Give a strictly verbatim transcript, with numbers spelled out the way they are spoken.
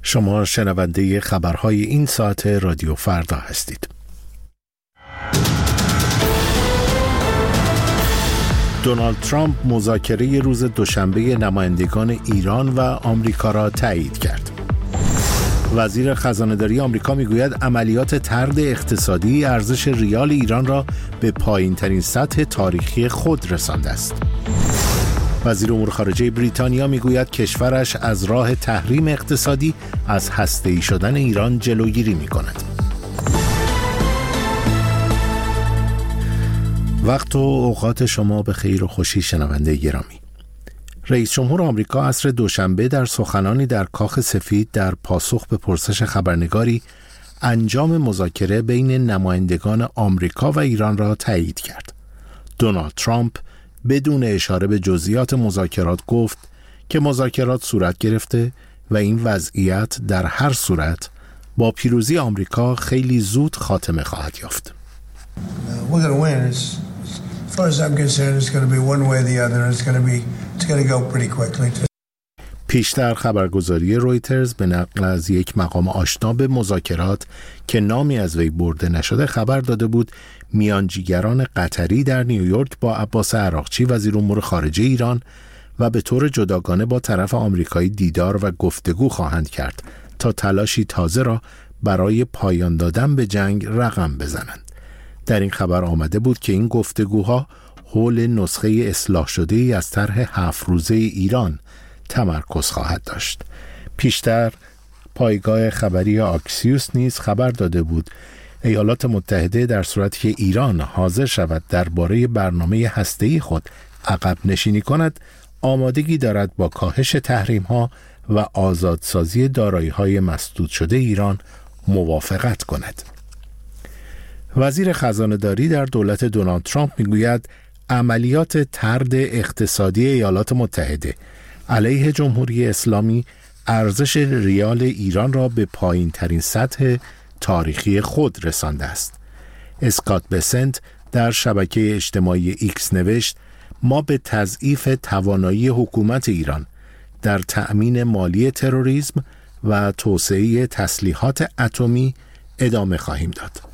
شما شنونده خبرهای این ساعت رادیو فردا هستید. دونالد ترامپ مذاکره روز دوشنبه نمایندگان ایران و آمریکا را تایید کرد. وزیر خزانه‌داری آمریکا میگوید عملیات طرد اقتصادی ارزش ریال ایران را به پایین‌ترین سطح تاریخی خود رسانده است. وزیر امور خارجه بریتانیا میگوید کشورش از راه تحریم اقتصادی از هسته‌ای شدن ایران جلوگیری می‌کند. وقت و اوقات شما به خیر و خوشی شنونده گرامی. رئیس جمهور آمریکا عصر دوشنبه در سخنانی در کاخ سفید در پاسخ به پرسش خبرنگاری انجام مذاکره بین نمایندگان آمریکا و ایران را تایید کرد. دونالد ترامپ بدون اشاره به جزئیات مذاکرات گفت که مذاکرات صورت گرفته و این وضعیت در هر صورت با پیروزی آمریکا خیلی زود خاتمه خواهد یافت. As far as I'm concerned, it's going to be one way or the other. It's going to be, it's going to go pretty quickly. پیشتر خبرگزاری رویترز به نقل از یک مقام آشنا به مذاکرات که نامی از وی برده نشده خبر داده بود میانجیگران قطری در نیویورک با عباس عراقچی وزیر امور خارجه ایران و به طور جداگانه با طرف آمریکایی دیدار و گفتگو خواهند کرد تا تلاشی تازه را برای پایان دادن به جنگ رقم بزنند. در این خبر آمده بود که این گفتگوها حول نسخه اصلاح شده‌ای از طرح هفت روزه ایران تمرکز خواهد داشت. پیشتر پایگاه خبری آکسیوس نیز خبر داده بود ایالات متحده در صورتی که ایران حاضر شود درباره برنامه هسته‌ای خود عقب نشینی کند، آمادگی دارد با کاهش تحریم‌ها و آزادسازی دارایی‌های مسدود شده ایران موافقت کند. وزیر خزانه‌داری در دولت دونالد ترامپ میگوید عملیات طرد اقتصادی ایالات متحده علیه جمهوری اسلامی ارزش ریال ایران را به پایین ترین سطح تاریخی خود رسانده است. اسکات بسنت در شبکه اجتماعی ایکس نوشت ما به تضعیف توانایی حکومت ایران در تأمین مالی تروریسم و توسعه تسلیحات اتمی ادامه خواهیم داد.